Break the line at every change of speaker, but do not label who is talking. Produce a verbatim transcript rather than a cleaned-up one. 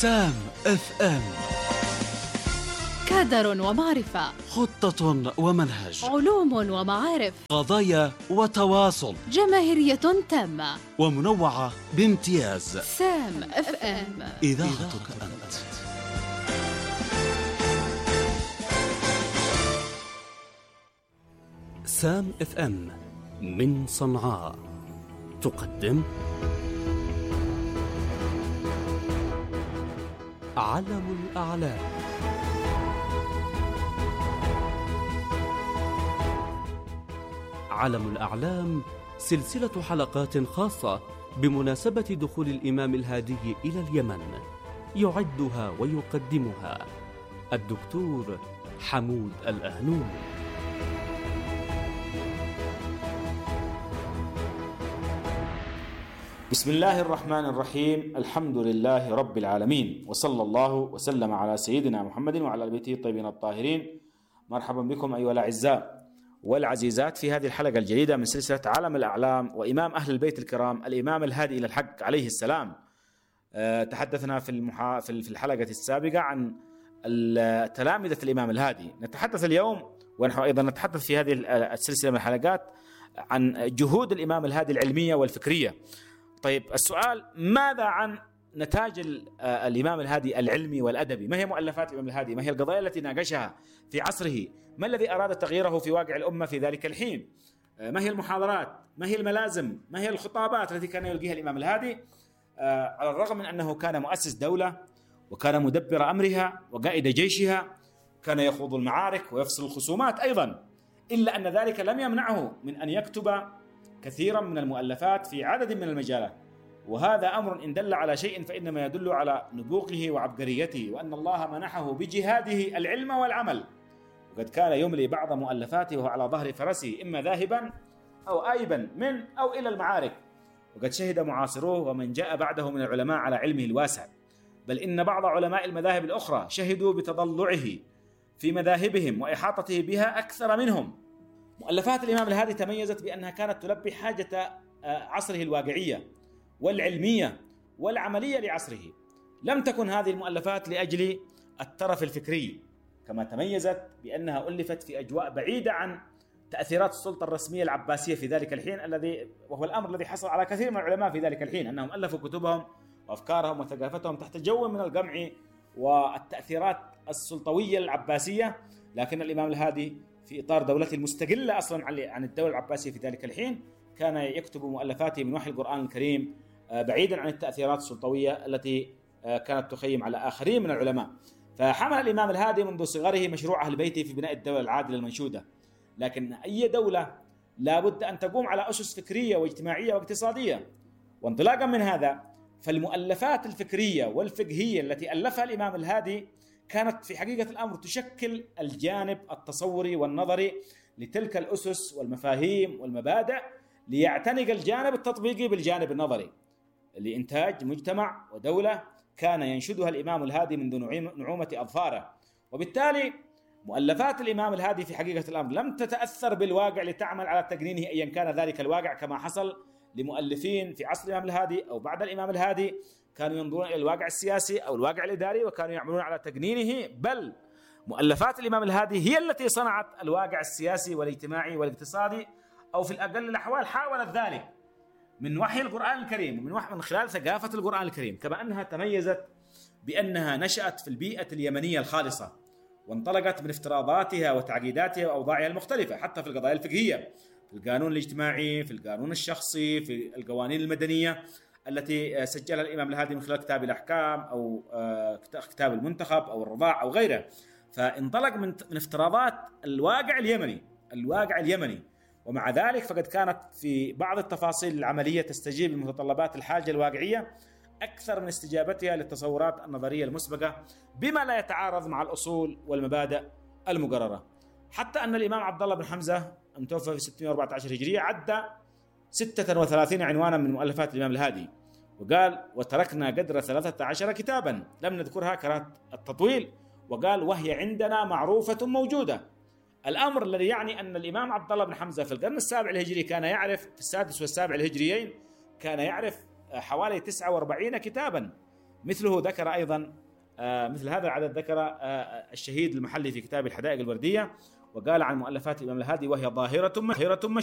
سام اف ام.
كادر ومعرفة،
خطة ومنهج،
علوم ومعارف،
قضايا وتواصل،
جماهيرية تامة
ومنوعة بامتياز.
سام اف ام،
إذاعتك أنت. سام اف ام من صنعاء تقدم علم الأعلام. علم الأعلام سلسلة حلقات خاصة بمناسبة دخول الإمام الهادي إلى اليمن، يعدها ويقدمها الدكتور حمود الأهنوم.
بسم الله الرحمن الرحيم، الحمد لله رب العالمين، وصلى الله وسلم على سيدنا محمد وعلى آل بيته الطيبين الطاهرين. مرحبا بكم أيها الأعزاء والعزيزات في هذه الحلقة الجديدة من سلسلة عالم الأعلام وإمام أهل البيت الكرام الإمام الهادي إلى الحق عليه السلام. أه تحدثنا في المحا... في الحلقة السابقة عن تلامذة الإمام الهادي. نتحدث اليوم ونحن أيضا نتحدث في هذه السلسلة من الحلقات عن جهود الإمام الهادي العلمية والفكرية. طيب، السؤال: ماذا عن نتاج الإمام الهادي العلمي والأدبي؟ ما هي مؤلفات الإمام الهادي؟ ما هي القضايا التي ناقشها في عصره؟ ما الذي أراد تغييره في واقع الأمة في ذلك الحين؟ ما هي المحاضرات؟ ما هي الملازم؟ ما هي الخطابات التي كان يلقيها الإمام الهادي؟ على الرغم من أنه كان مؤسس دولة وكان مدبر أمرها وقائد جيشها، كان يخوض المعارك ويفصل الخصومات أيضا، إلا أن ذلك لم يمنعه من أن يكتب كثيرا من المؤلفات في عدد من المجالات، وهذا أمر إن دل على شيء فإنما يدل على نبوغه وعبقريته، وأن الله منحه بجهاده العلم والعمل. وقد كان يملي بعض مؤلفاته وهو على ظهر فرسه، إما ذاهبا أو آيبا من أو إلى المعارك. وقد شهد معاصروه ومن جاء بعده من العلماء على علمه الواسع، بل إن بعض علماء المذاهب الأخرى شهدوا بتضلعه في مذاهبهم وإحاطته بها أكثر منهم. مؤلفات الإمام الهادي تميزت بأنها كانت تلبي حاجة عصره الواقعية والعلمية والعملية لعصره. لم تكن هذه المؤلفات لأجل الترف الفكري، كما تميزت بأنها ألفت في أجواء بعيدة عن تأثيرات السلطة الرسمية العباسية في ذلك الحين، الذي وهو الأمر الذي حصل على كثير من العلماء في ذلك الحين، أنهم ألفوا كتبهم وأفكارهم وثقافتهم تحت جو من القمع والتأثيرات السلطوية العباسية. لكن الإمام الهادي في إطار دولته المستقلة أصلا عن الدولة العباسية في ذلك الحين كان يكتب مؤلفاته من وحي القرآن الكريم، بعيدا عن التأثيرات السلطوية التي كانت تخيم على آخرين من العلماء. فحمل الإمام الهادي منذ صغره مشروع أهل بيته في بناء الدولة العادلة المنشودة. لكن أي دولة لا بد أن تقوم على أسس فكرية واجتماعية واقتصادية، وانطلاقا من هذا فالمؤلفات الفكرية والفقهية التي ألفها الإمام الهادي كانت في حقيقة الأمر تشكل الجانب التصوري والنظري لتلك الأسس والمفاهيم والمبادئ، ليعتنق الجانب التطبيقي بالجانب النظري لإنتاج مجتمع ودولة كان ينشدها الإمام الهادي منذ نعومة أظفاره. وبالتالي مؤلفات الإمام الهادي في حقيقة الأمر لم تتأثر بالواقع لتعمل على تقنينه أيا كان ذلك الواقع، كما حصل لمؤلفين في عصر الإمام الهادي أو بعد الإمام الهادي كانوا ينظرون إلى الواقع السياسي أو الواقع الإداري وكانوا يعملون على تقنينه. بل مؤلفات الإمام الهادي هي التي صنعت الواقع السياسي والاجتماعي والاقتصادي، أو في الأقل الأحوال حاولت ذلك من وحي القرآن الكريم ومن وحي من خلال ثقافة القرآن الكريم. كما أنها تميزت بأنها نشأت في البيئة اليمنية الخالصة، وانطلقت من افتراضاتها وتعقيداتها وأوضاعها المختلفة حتى في القضايا الفقهية، في القانون الاجتماعي، في القانون الشخصي، في القوانين المدنية التي سجلها الإمام الهادي من خلال كتاب الأحكام أو كتاب المنتخب أو الرضاع أو غيره. فانطلق من من افتراضات الواقع اليمني الواقع اليمني ومع ذلك فقد كانت في بعض التفاصيل العملية تستجيب لمتطلبات الحاجة الواقعية أكثر من استجابتها للتصورات النظرية المسبقة، بما لا يتعارض مع الأصول والمبادئ المقررة. حتى أن الإمام عبد الله بن حمزة المتوفى في ستمائة وأربعة عشر هجرية عد ستة وثلاثين عنوانا من مؤلفات الإمام الهادي، وقال: وتركنا قدر ثلاثة عشر كتابا لم نذكرها كراهة التطويل، وقال: وهي عندنا معروفة موجودة. الأمر الذي يعني أن الإمام عبد الله بن حمزة في القرن السابع الهجري كان يعرف في السادس والسابع الهجريين كان يعرف حوالي تسعة وأربعين كتابا مثله ذكر أيضا مثل هذا العدد ذكر الشهيد المحلي في كتاب الحدائق الوردية، وقال عن مؤلفات الإمام الهادي: وهي ظاهرة